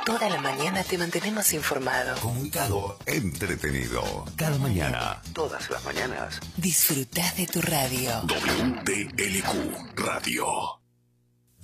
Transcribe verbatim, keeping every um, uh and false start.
Toda la mañana te mantenemos informado. Comunicado, entretenido. Cada mañana. Todas las mañanas. Disfrutás de tu radio. W T L Q Radio.